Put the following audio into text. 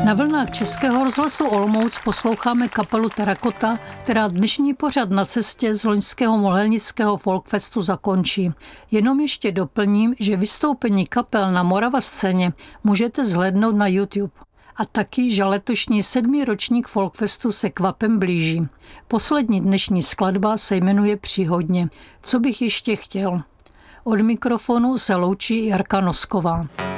Na vlnách Českého rozhlasu Olomouc posloucháme kapelu Terakota, která dnešní pořad Na cestě z loňského mohelnického folkfestu zakončí. Jenom ještě doplním, že vystoupení kapel na Morava scéně můžete zhlédnout na YouTube. A taky, že letošní 7. ročník folkfestu se kvapem blíží. Poslední dnešní skladba se jmenuje Příhodně. Co bych ještě chtěl? Od mikrofonu se loučí Jarka Nosková.